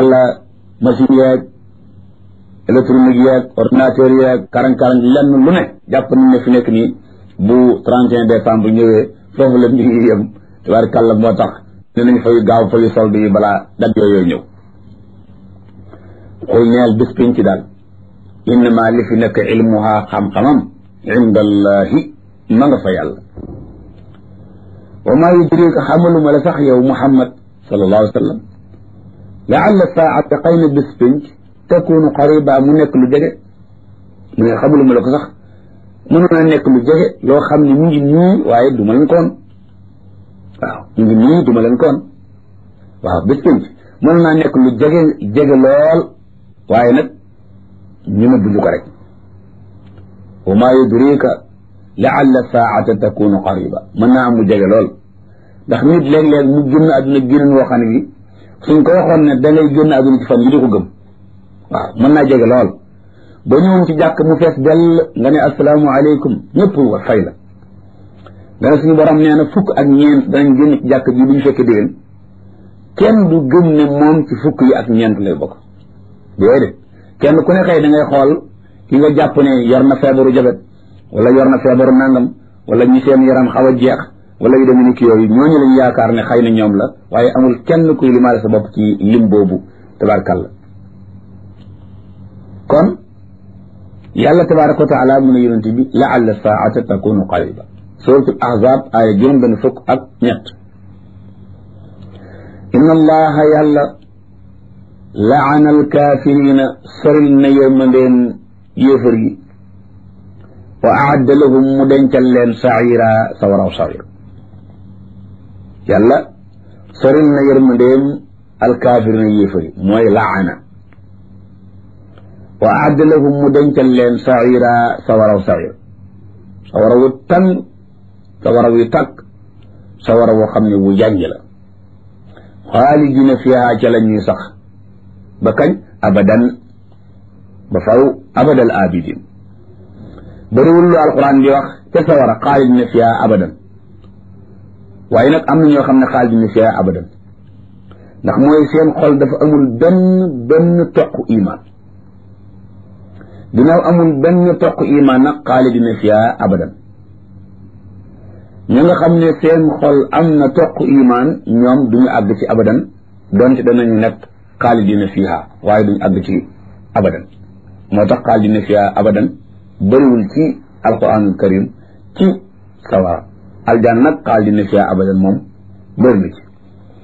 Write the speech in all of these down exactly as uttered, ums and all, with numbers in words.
yàlla machine yeeg électronique yeeg ordinateur yeeg karang-karang lenn lu ne jàpp nañ ne fi nekk nii bu trente et un décembre ñëwee foofu la mbir yi yem tabaarkàlla moo tax ne nañ fay gaaw fay solde yi balaa dat yooyu ñëw xul ñeel bis piñ ci daal innama li fi nekk ilmuha xam-xamam inda allahi ma nga fa yàlla wa maa yudrika xamaluma la sax yow muhammad sallallahu alayhi wa sallam laalla saata xëy na bis pinc takunu qariba mu nekk lu jege mu ne xamaluma la ko sax mën naa nekk lu jege loo xam ne mu ngi nii waaye du ma leen koon waaw mu ngi nii du ma leen koon waaw bis pinc mën naa nekk lu jege jege lool waaye nag ñu ne buñu ko rek wa maa yudrika laalla saata takunu qariba mën naa am mu jege lool ndax nit léeg-léeg mu génn àdduna génn woo xam ne bi suñ ko waxoon ne da ngay génn àdduna ci fan yi di ko gëm waaw mën naa jege lool ba ñëwoon ci jàkk mu fees dell nga ne assalaamu aleykum ñëpp wa fay la nga ne suñu borom nee na fukk ak ñeent danañ génn ci jàkk bi bu ñu fekkee déwén kenn du gëm ne moom ci fukk yi ak ñeent lay bokk déedéet kenn ku ne xëy da ngay xool ki nga jàpp ne yor na feebaru jabet wala yor na feebaru nangam wala ñi seen yaram xaw a jeex wala yu demee ni ki yooyu ñooñu lañ yaakaar ne xëy na ñoom la waaye amul kenn kuy limaale sa bopp ci lim boobu tabaarkàlla kon yàlla tabaaraka wa taala mu ne yonente bi laalla saata takunu qariba suratul ahzab aaya juróom benn fukk ak ñett inna allaha yàlla laana alkaafirina soril na yërmandeen yéefar yi wa aadda lahum mu dencal leen saira sawaraw sawir yàlla soril na yërmandeem alkaafirina yéefar yi mooy laana wa aadda lahum mu dencal leen saira sawaraw sawir sawara wu tàng sawara wu tàkk sawara woo xam ne wu jànj la xaalidina fiha ca la ñuy sax ba kañ abadan ba faw abadal abidin bëriwul lu alquran di wax ca sawara xaalidina fiha abadan waaye nag am na ñoo xam ne xaalidina fiha abadan ndax mooy seen xol dafa amul benn benn toq iman ginnaaw amul benn toq iman nag xaalidina fiha abadan ñi nga xam ne seen xol am na toq iman ñoom duñu àgg ci abadan donte danañu nekk xaalidina fiha waaye duñu àgg ci abadan moo tax xaalidina fiha abadan bëriwul ci alquranul karim ci sawara aljan nag xaalidina fiha abadan moom bëri na ci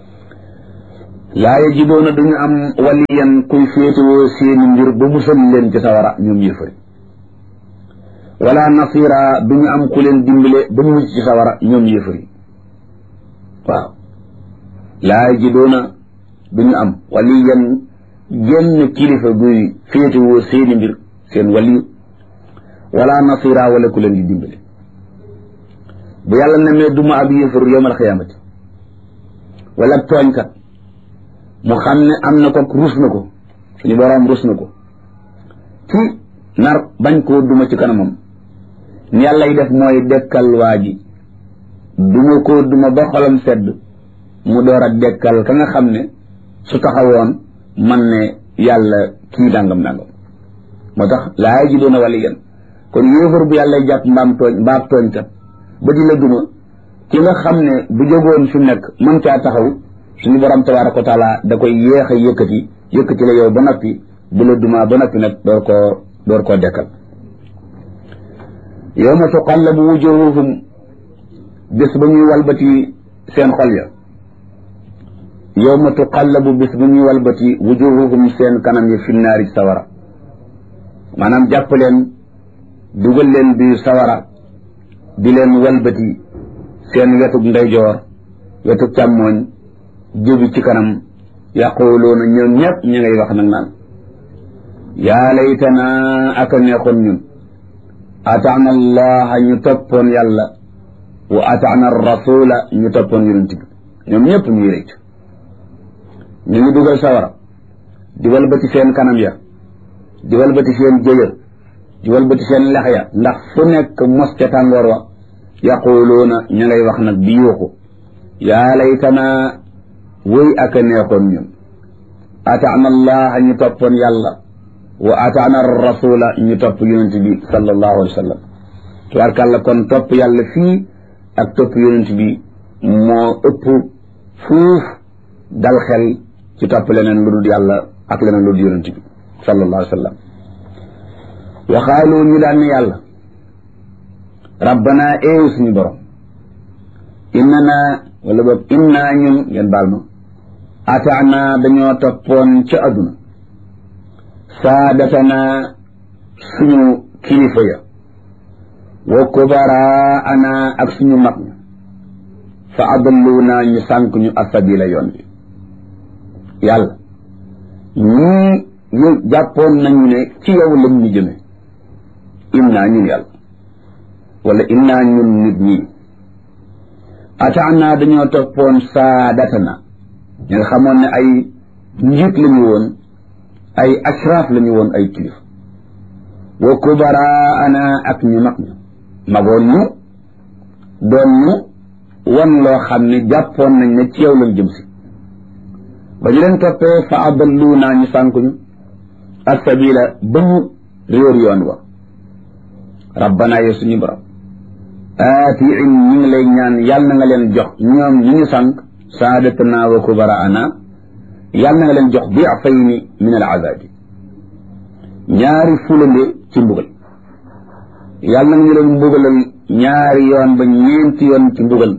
laa yajidoona duñu am waliyan kuy féetewoo seeni mbir ba musal leen ci sawara ñoom yëfari wala nasira duñu am ku leen dimbale ba mucc ci sawara ñoom yëfari waaw laa yajidoona duñu am waliyan genn kilifa guy féetewoo seeni mbir seen waliyu wala nasira wala ku leen di dimbale bu yàlla nemee duma ab yëfar yawmal xiyaamati wala tooñkat mu xam ne am na ko rus na ko suñu boroom rus na ko ci nar bañ koo duma ci kanamam ni yàlla yi def mooy dekkal waa ji duma koo duma ba xolam sedd mu door a dekkal ka nga xam ne su taxawoon man ne yàlla kii dàngam dàngam moo tax laa yajiduuna waliyan kon yéefar bu yàlla jàpp mbaam tooñ mbaab tooñkat ba di la duma ki nga xam ne bu jógoon fi nekk mën caa taxaw suñu borom tabaaraka wa taala da koy yéex a yëkkati yëkkati la yow ba noppi bu la dumaa ba noppi nag door koo door koo dekkal yawma tuqallabu wujuhuhum bés ba ñuy walbati seen xol ya yawma tuqallabu bés ba ñuy walbati wujuhuhum seen kanam ya fi naari sawara maanaam jàpp leen dugal leen biir sawara di leen walbati seen wetug ndeyjoor wetug càmmooñ jëbi ci kanam yaquluuna ñoom ñëpp ñu ngay wax nag naan yaa laytana aka neexoon ñun ataana allaha ñu toppoon yàlla wa ataana rasula ñu toppoon yonent bi ñoom ñëpp ñuy rëcc ñu ngi dugal sawara di walbati seen kanam ya di walbati seen jëya di walbati seen lex ya ndax fu nekk mos ca tàngoor wa yaquluuna ñu ngay wax nag di yuuxu yaa laytana wëy aka neexoon ñun ataana allah ñu toppoon yàlla wa ataana rasula ñu topp yonent bi sallallahu alayhi wa sallam tubaarkàlla kon topp yàlla fii ak topp yonent bi moo ëpp fuuf dal xel ci topp leneen lu dul yàlla ak leneen lu dul yonent bi sallallahu alayhi wa sallam waxaalu ñu daan ne yàlla rabbana eewu suñu borom innana wala boog inna ñun ngeen baal ma ataana dañoo toppoon ca adduna saadatana suñu kilifa ya wa kubaraana ak suñu mag ña fa adalluna ñu sànk ñu asabila yoon bi yàlla ñii ñu jàppoon nañu ne ci yow lañ ñu jëme inna ñun yàlla wala inna ñun nit ñi ataana dañoo toppoon saadatana ñi nga xamoon ne ay njiit la ñu woon ay ashraf la ñu woon ay kilifa wa kubaraana ak ñu mag ñu magoon ñu doon ñu wan loo xam ne jàppoon nañ ne ci yow lañ jëm si ba ñu leen toppee fa adalluuna ñu sànku ñu as-sabila ba ñu réer yoon wa rabbana yow suñu borom aatiin ñu ngi lay ñaan yàlla na nga leen jox ñoom ñu ñu sànk saadatana wa kubaraana yàlla na nga leen jox di'fayni min al azabi ñaari fulande ci mbugal yàlla na nga ñu leen mbugalal ñaari yoon ba ñeenti yoon ci mbugal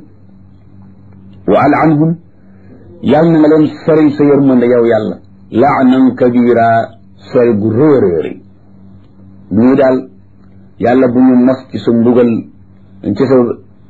wa al'anhum yàlla na nga leen sori sa yërmande yow yàlla la'nan kabira sori gu réeréeri ñii daal yàlla bu ñu mos ci sa mbugal ci sa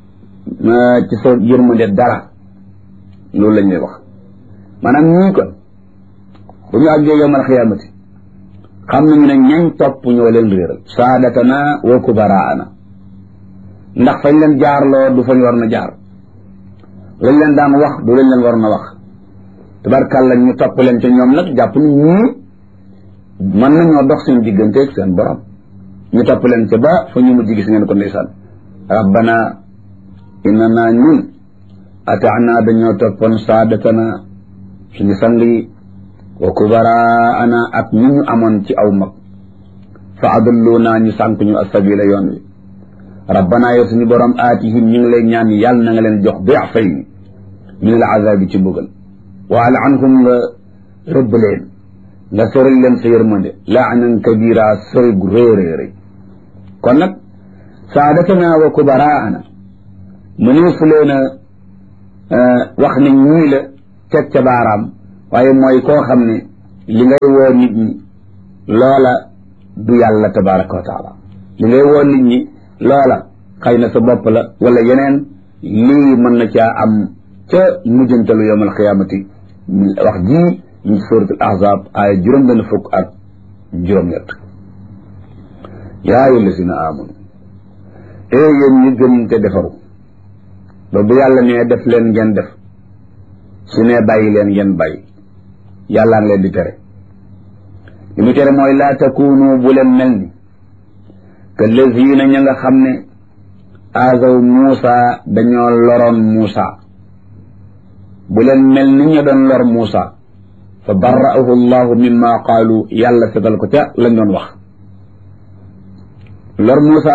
ci sa yërmande dara loolu lañ lay wax maanaam ñii kon bu ñu àggee yawmal xiyaamati xam nañu ne ñañ topp ñoo leen réeral saadatana wa kubaraana ndax fañ leen jaarloo du fañ war na jaar lañ leen daan wax du lañ leen war na wax tabarkàlla ñu topp leen ca ñoom nag jàpp ni ñii mën nañoo dox seen digganteeg seen borom ñu topp leen ca ba fa ñu mujj gis ngeen ko ndeysaan rabbana innana ñun ataana dañoo toppoon saadatana suñu sang yi wa kubaraana ak ñu ñu amoon ci aw mag fa adalluna ñu sànk ñu asabila yoon wi rabbana yow suñu borom aatihim ñu ngi lay ñaan yàlla na nga leen jox di'fayni min al azabi ci mbugal wa al'anhum nga rëbb leen nga sori leen sa yërmande la'nan kabira sori gu réeréeréy kon nag saadatana wa kubaraana mu ne fu leen a wax ne ñii la teg ca baaraam waaye mooy koo xam ne li ngay woo nit ñi loola du yàlla tabaraka wa taala li ngay woo nit ñi loola xëy na sa bopp la wala yeneen lii mën na caa am ca mujjantalu yawmal xiyaamati wax ji ñu suuratul ahzab aaya juróom benn fukk ak juróom-ñett yaa ayyuha llazina aamanu ee yéen ñi gëm te defaru ba bu yàlla nee def leen ngeen def su nee bàyyi leen ngeen bàyyi yàllaa ngi leen di tere li mu tere mooy laa takunu bu leen mel ni que lazina ña nga xam ne azaw Muusa dañoo loroon Muusa bu leen mel ni ñu doon lor Muusa fa barra'ahu llahu mimma qaalu yàlla setal ko ca lañ doon wax lor Muusa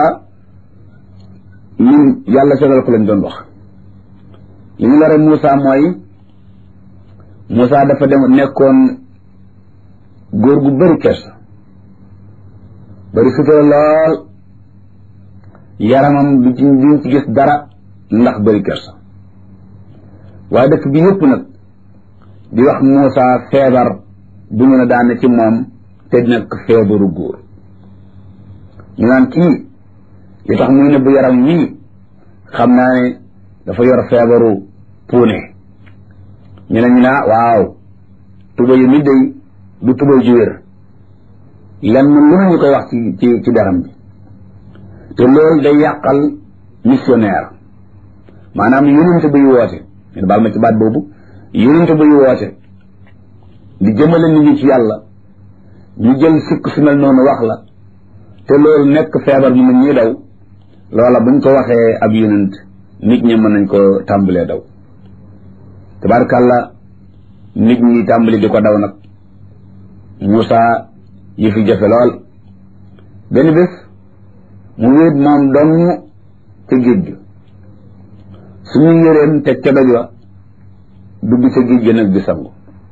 ñun yàlla setal ko lañ doon wax li ñu lore Muusa mooy Muusa dafa dem nekkoon góor gu bëri kersa bëri sutura lool yaramam du ci duñ ci gis dara ndax bëri kersa waaye dëkk bi yëpp nag di wax Muusa feebar bu ñu ne daane ci moom te nekk feebaru góor ñu naan kii li tax muy ne bu yaram wii xam naa ne dafa yor feebaru puune ñu ne ñu naa waaw tuba yu mi day du tuba ju wér lenn lu ñu koy wax ci ci ci deram bi te loolu day yàqal missionnaire maanaam yonente buy woote ngeen baal ma ci baat boobu yonente buy woote di jëmale nit ñi ci yàlla ñu jël sikk su mel noonu wax la te loolu nekk feebar mu nit ñuy daw loola buñ ko waxee ab yonent nit ñi mën nañ ko tàmbalee daw tabarkàlla nit ñi tàmbali di ko daw nag Moussa yi fi jafe lool benn bés mu wéet moom dong ca géej gi suñu yéreem teg ca doj wa dugg ca géej gi nag di sangu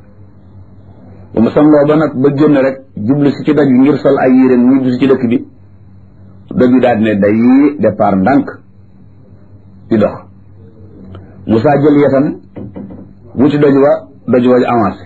ba mu sangoo ba nag ba génn rek jublu si ci doj bi ngir sol ay yéreem muy bis ci dëkk bi doj bi daal ne day départ ndànk di dox Moussa jël yetam wuti doj wa doj wa avancé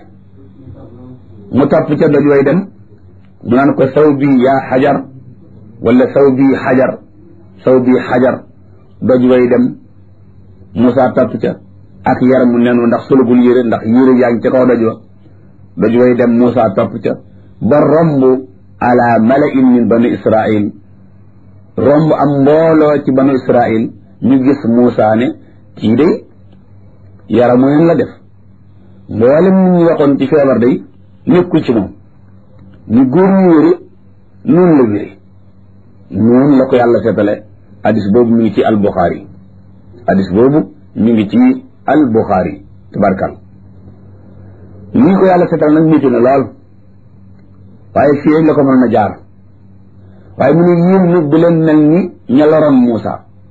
mu topp ca doj way dem mu naan ko saw bi yaa xajar wala saw bi xajar saw bi xajar doj way dem Moussa topp ca ak yaramu nenu ndax solugul yére ndax yére yaa ngi ca kaw doj wa doj way dem Moussa topp ca ba romb ala malain min bani Israil romb am mbooloo ci banu Israil ñu gis Moussa ne kii de yaramu nen la def mboolem ñu ñu waxoon ci feebar day nekkul ci moom ñu góor ñu wéri noonu la wéri noonu la ko yàlla seetale hadis boobu mi ngi ci al Buxaari hadis boobu mi ngi ci al Buxaari tabarkal ni ko yàlla seetale nag métti na lool waaye fii la ko mën na jaar waaye mu ne yéen nag bu leen mel ni ña loroon Moussa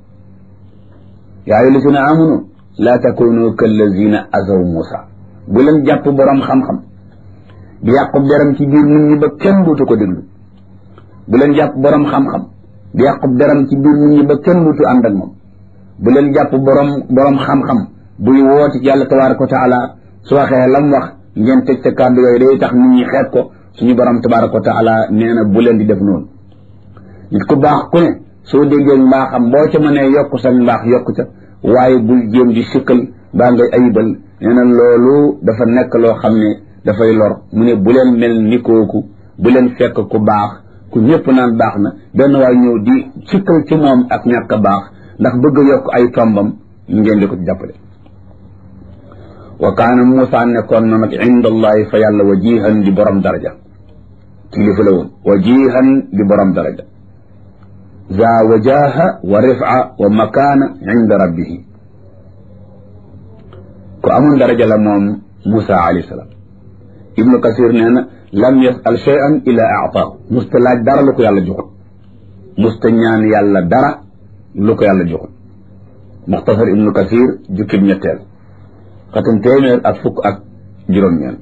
yaa ayyuha llazina amanu laa takunu kallazina azaw Moussa bu leen jàpp borom xam-xam di yàqub deram ci biir nit ñi ba kenn duutu ko déglu bu leen jàpp borom xam-xam di yàqub deram ci biir nit ñi ba kenn duutu ànd ak moom bu leen jàpp borom borom xam-xam buy woote ci yàlla tabaraka wa taala su waxee lam wax ngeen teg ca kàddu yooyu day tax nit ñi xeeb ko suñu borom tabaraka wa taala nee na bu leen di def noonu nit ku baax ku ne soo déggee mbaaxam boo ca mënee yokk sa mbaax yokk ca waaye bul jéem di sikkal baa ngay ayibal nee na loolu dafa nekk loo xam ne dafay lor mu ne bu leen mel ni kooku bu leen fekk ku baax ku ñëpp naan baax na benn waay ñëw di sikkal ci moom ak ñàkk a baax ndax bëgg a yokk ay tombam ngeen di ko ci jàppale wa kaana Moussa nekkoon na nag inda allahi fa yàlla wajihan di borom daraja kilifa la woon wajihan di borom daraja za wajaha wa rifa wa makaana inda rabbihi ku amoon daraja la moom Moussa alayhi salaam ibnu kasir nee na lam yasal shay'an illa a'taahu musta laaj dara lu ko yàlla joxul musta ñaan yàlla dara lu ko yàlla joxul muxtasar ibnu kasir jukkib ñetteel xatum téeméer ak fukk ak juróom-ñeent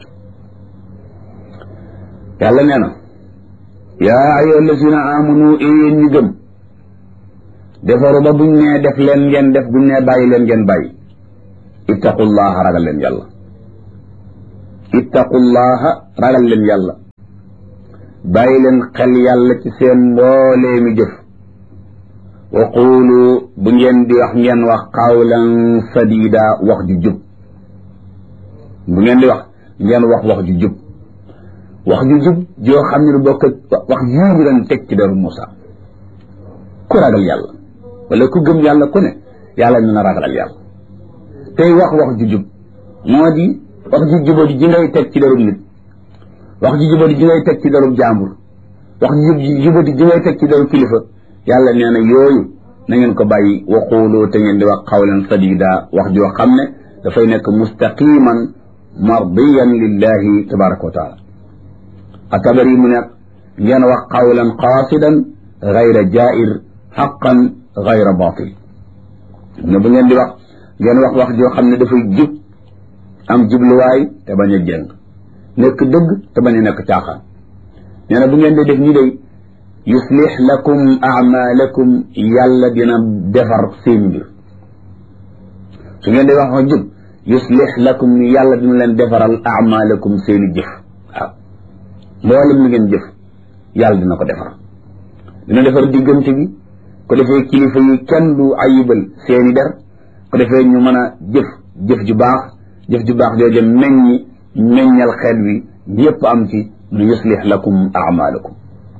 yàlla nee na yaa ayyuha allazina amanu yéen ñi gëm defaru ba buñ nee def leen ngeen def buñ nee bàyyi leen ngeen bàyyi ittaqullaha ragal leen yàlla ittaqullaha ragal leen yàlla bàyyi leen xel yàlla ci seen mboolee mi jëf wa quulu bu ngeen di wax ngeen wax qawlan sadida wax ju jub bu ngeen di wax ngeen wax wax ju jub wax ju jub joo xam ne du bokk wax yii ñu leen teg ci deru Moussa ku ragal yàlla wala ku gëm yàlla ku ne yàlla ñu na ragalal yàlla tey wax wax ju jub moo di wax ju jubadi ji ngay teg ci derub nit wax ju jubadi ji ngay teg ci derub jàmbur wax ju jubadi ji ngay teg ci derub kilifa yàlla nee na yooyu na ngeen ko bàyyi waxuulu te ngeen di wax qawlan sadida wax joo xam ne dafay nekk mustaqiman mardiyan lillahi tabaraka wa taala atabari mu nekk ngeen wax qawlan qasidan gayra jair xaqan gayra batil ne bu ngeen di wax ngeen wax wax joo xam ne dafay jub am jubluwaay te bañ a jëng nekk dëgg te bañ a nekk caaxaan nee na bu ngeen di def ñi day yuslix lakum amalakum yàlla dina defar seen mbir su ngeen di wax wax jub yuslix lakum yàlla dina leen defaral amalakum seeni jëf waaw mboolem li ngeen jëf yàlla dina ko defar dina defar diggante bi ko defee kilifa yi kenn du ayibal seeni der ko defee ñu mën a jëf jëf ju baax jëf ju baax jooju meññi meññal xeet wi ñëpp am ci lu yuslix lakum amalakum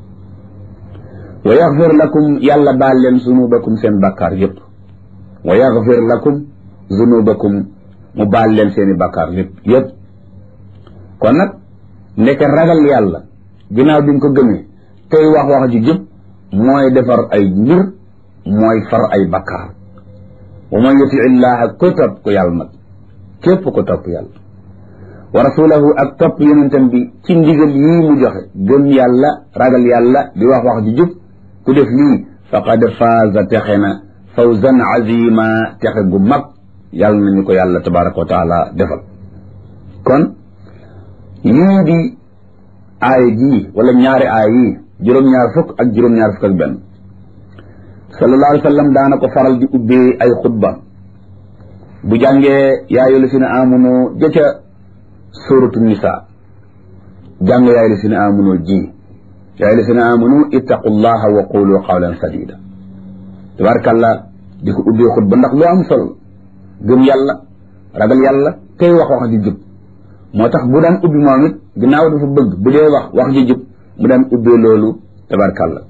wa yaxfir lakum yàlla baal leen zunubakum seen bàkkaar yëpp wa yaxfir lakum zunubakum mu baal leen seeni bàkkaar yëpp yëpp kon nag nekk ragal yàlla ginnaaw bi nga ko gëmee tey wax wax ju jub mooy defar ay mbir mooy far ay bàkkaar wa man yuti illaha ko topp ko yàlla nag képp ko topp yàlla wa rasulahu ak topp yonentam bi ci ndigal yii mu joxe gëm yàlla ragal yàlla di wax wax ji jub ku def lii faqad faaza texe na fawzan azima texe gu mag yàlla nañu ko yàlla tabaraka wa taala defal kon lii di aaya jii wala ñaari aaya yi juróom-ñaar fukk ak juróom-ñaar fukk ak benn sallallahu alayhi wa sallam daana ko faral di ubbee ay xutba bu jàngee yaa ayyuhal lazina aamanu jëca suratu nisa jàng yaa ayyuhal lazina aamanu ji yaa ayyuhal lazina aamanu ittaqullaha wa qulu qawlan sadida tabarakallah di ko ubbee xutba ndax lu am solo gëm yàlla ragal yàlla tey wax wax ji jub moo tax bu daan ubbi moom it ginnaaw dafa bëgg bu dee wax wax ji jub mu daan ubbee loolu tabarakallah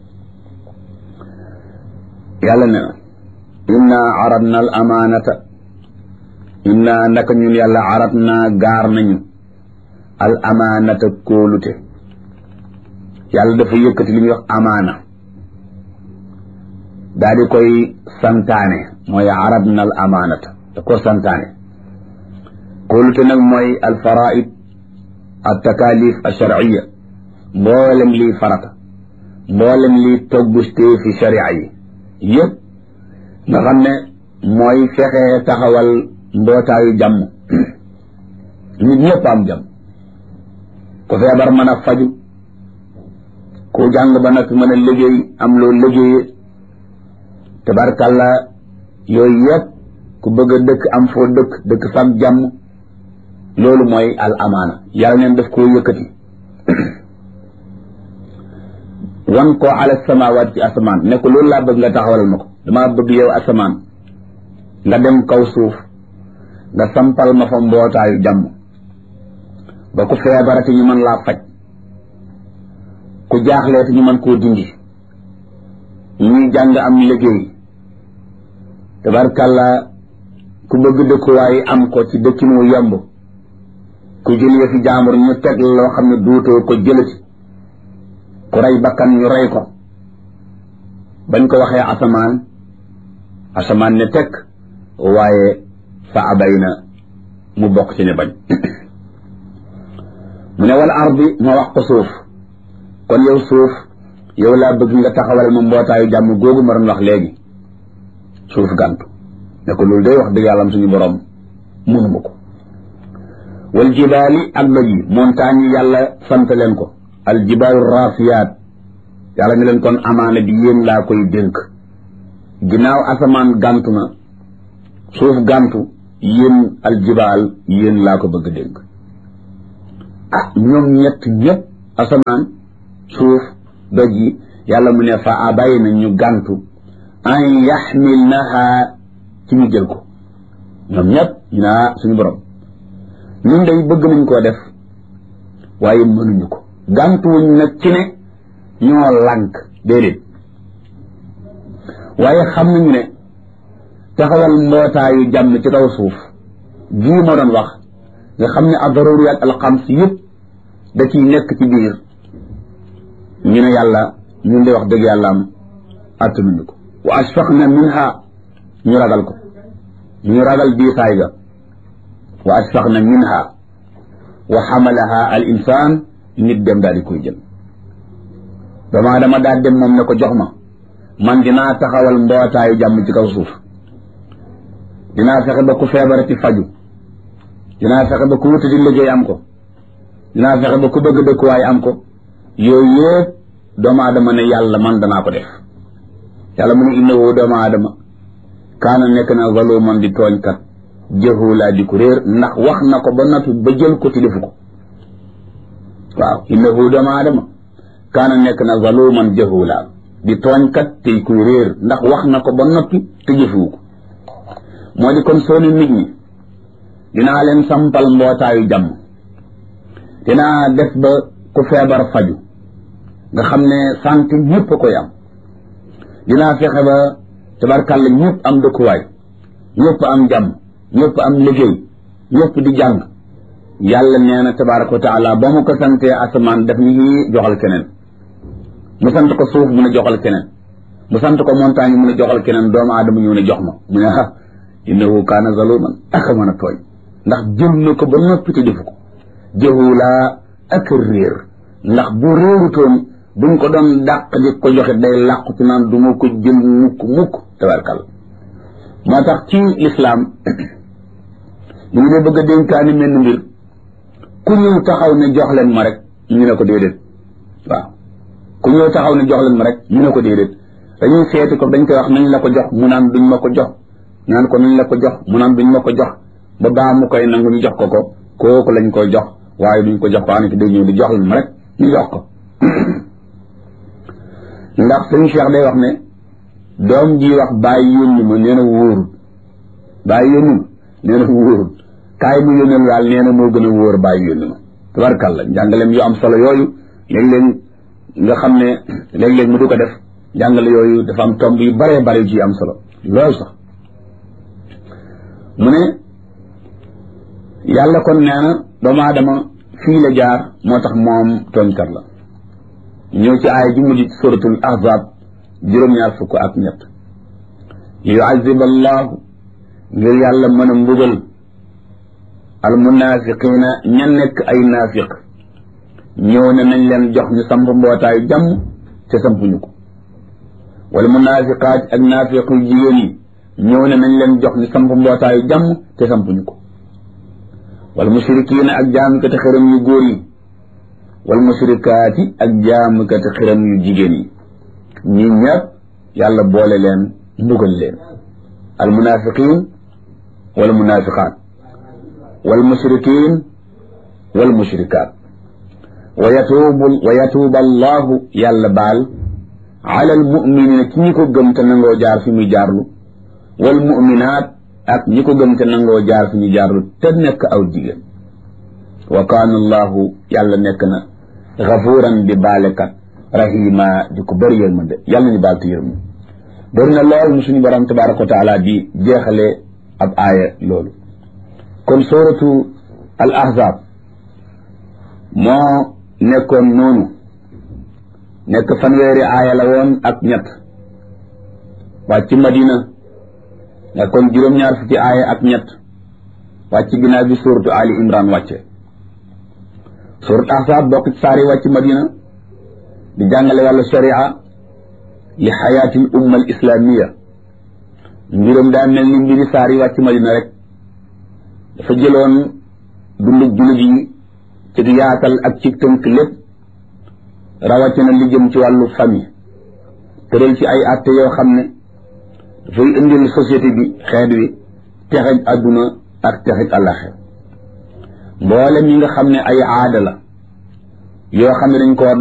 yàlla ne inna aradna al amaanata inna naka ñun yàlla aradna gaar nañu al amaanata kóolute yàlla dafa yëkkati li ñuy wax amaana daal di koy santaane mooy aradna al amaanata da ko santaane kóolute nag mooy al faraid al takalif al sharciya mboolem lii farata mboolem lii toggustee fi sharia yi yëpp nga xam ne mooy fexe taxawal mbootaayu jàmm nit ñëpp am jàmm ku feebar mën a faju ku jàng ba nag mën a liggéey am loo liggéeye tabarkalla yooyu yëpp ku bëgg a dëkk am foo dëkk dëkk fag jàmm loolu mooy al amaana yàlla neen daf koo yëkkati wan ko ala samawaat ci asamaan ne ko loolu laa bëgg nga taxawalal ma ko damaa bëgg yow asamaan nga dem kaw suuf nga sampal ma fa mbootaayu jàmm ba ku feebarati ñu mën laa faj ku jaaxleeti ñu mën koo dindi ñuy jàng am liggéey tabarkàlla ku bëgg dëkkuwaay am ko ci dëkkin wu yomb ku jëlee fi jaambur ñu teg loo xam ne duutoo ko jëlati ku rey bakkan ñu rey ko bañ ko waxee asamaan asamaan ne tekk waaye fa abay na mu bokk ci ne bañ mu ne wala ardi ma wax ko suuf kon yow suuf yow laa bëgg nga taxawal ma mbootaayu jàmm googu ma doon wax léegi suuf gàntu ne ko loolu day wax dëgg yàlla am suñu borom mënuma ko wal jibaali ak doj yi montagne yi yàlla sant leen ko al jibaalu raasiyaat yàlla ne leen kon amaana bi yéen laa koy dénk ginnaaw asamaan gàntu na suuf gàntu yéen al jibaal yéen laa ko bëgg dénk ah ñoom ñett ñëpp asamaan suuf doj yi yàlla mu ne fa abay na ñu gàntu an yaxmilnaha ci ñu jël ko ñoom ñëpp ñu naa suñu borom ñun day bëgg nañ koo def waaye mënuñu ko gàntuwuñ nag ci ne ñoo lànk déedéet waaye xam nañu ne taxawal mbootaayu jàmm ci kaw suuf jii ma doon wax nga xam ne ad-daruriyat al-xams yëpp da ciy nekk ci biir ñu ne yàlla ñun de wax dëgg yàlla am attanuñu ko wa ashfaqna minha ñu ragal ko ñu ragal diisaay ga wa ashfaqna minha wa xamalaha al insaan nit dem daal di koy jël dama dama daal dem moom ne ko jox ma man dinaa taxawal mbootaayu jàmm ci kaw suuf dinaa fexe ba ku feebarati faju dinaa fexe ba ku wutati liggéey am ko dinaa fexe ba ku bëgg dëkkuwaay am ko yooyu yëpp doomu aadama ne yàlla man danaa ko def yàlla mu ne innahu doomu aadama kaana nekk na zaluman di tooñkat jahula di ko réer ndax wax na ko ba noppi ba jël ko ci defu ko waaw innahu doomu aadama kaana nekk na zaluman jahula di tooñkat tey kuy réer ndax wax na ko ba noppi te jëfuwu ko moo di kon soo ne nit ñi dinaa leen sampal mbootaayu jàmm dinaa def ba ku feebar faju nga xam ne santé ñëpp a koy am dinaa fexe ba tabarkàlla ñëpp am dëkkuwaay ñëpp am jàmm ñëpp am liggéey ñëpp di jàng yàlla nee na tabaraka wa taala ba mu ko santee asamaan daf ni joxal keneen mu sant ko suuf mu ne joxal keneen mu sant ko montagne mu ne joxal keneen doomu aadama ñëw ne jox ma mu ne ah innahu kaana zaluman aka mën a tooñ ndax jël na ko ba noppi te defu ko jahula ak réer ndax bu réerutoon buñ ko doon dàq di ko joxe day làqu ci naan du ma ko jël mukk mukk tabarkal moo tax ci lislaam bu ñu dee bëgg a dénkaani menn mbir ku ñëw taxaw ne jox leen ma rek ñu ne ko déedéet waaw ku ñëw taxaw ne jox leen ma rek ñu ne ko déedéet dañuy seeti ko dañ koy wax nañ la ko jox mu naan duñ ma ko jox naan ko nañ la ko jox mu naan duñ ma ko jox ba baa mu koy nangu ñu jox ko ko kooku lañ koy jox waaye duñ ko jox ko anaki day ñëw di jox leen ma rek ñu jox ko ndax sëñ Cheikh day wax ne doom ji wax bàyyi yónni ma nee na wóorul bàyyi yónni ma nee na wóorul kaay mu yónneel daal nee na moo gën a wóor bàyyi yónni ma tabarkàlla njàngaleem yu am solo yooyu léeg-léeg nga xam ne léeg-léeg mu du ko def njàngale yooyu dafa am tomb yu baree bare ci am solo loolu sax mu ne yàlla kon nee na doomu aadama fii la jaar moo tax moom tooñkat la ñëw ci aaya ji mujj ci suratul ahzab juróom-ñaar fukk ak ñett li yuazib allahu ngir yàlla mën a mbugal al munafiqina ña nekk ay naafiq ñëw ne nañ leen jox ñu samp mbootaayu jàmm te sampuñu ko wala munafiqaat ak naafiq yu jigéen yi ñëw ne nañ leen jox ñu samp mbootaayu jàmm te sampuñu ko wal mushrikiina ak jaamukati xiram yu góor yi wal mushrikaati ak jaamukati xiram yu jigéen yi ñi ñëpp yàlla boole leen mbugal leen al munafiqin wal munafiqaat wal mushrikin wal mushrikaat wa yatuubu wa yatuuba allahu yàlla baal ala al muminina ci ñi ko gëm te nangoo jaar fi muy jaarlu wal muminaat ak ñi ko gëm te nangoo jaar fi ñu jaarlu te nekk aw jigéen wa kaana allahu yàlla nekk na gafuuran di baalekat rahima di ko bëri yërmande yàlla ñu baal te yërëm bëri na lool mu suñu borom tabaraka wa taala di jeexale ab aaya loolu kon suratu al ahzab moo nekkoon noonu nekk fanweeri aaya la woon ak ñett wàcc madina nekkoon juróom-ñaar fukki aaya ak ñett wàcc ginnaaw bi suratu ali imran wàcce surat ahzab bokk ci saari wàcc madina di jàngale wàllu sharia li xayaatil umma al islamiya mbiram daa mel ni mbiri saari wàcc madina rek dafa jëloon dundu jullit yi ci yaatal ak ci tënk lépp rawatina li jëm ci wàllu famille tëral ci ay atte yoo xam ne dafay indil société bi xeet wi texej adduna ak texej àllaxira mboolem yi nga xam ne ay aada la yoo xam ne dañ ko